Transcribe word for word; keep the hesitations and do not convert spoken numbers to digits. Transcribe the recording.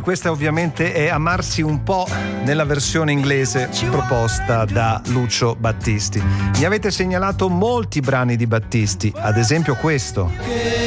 questa ovviamente è Amarsi un po' nella versione inglese proposta da Lucio Battisti. Mi avete segnalato molti brani di Battisti, ad esempio questo.